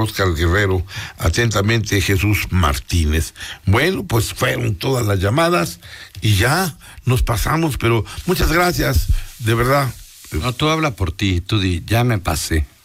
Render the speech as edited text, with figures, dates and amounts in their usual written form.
Óscar Guerrero. Atentamente, Jesús Martínez. Bueno, pues fueron todas las llamadas y ya nos pasamos, pero muchas gracias, de verdad. No, tú habla por ti, tú di, ya me pasé.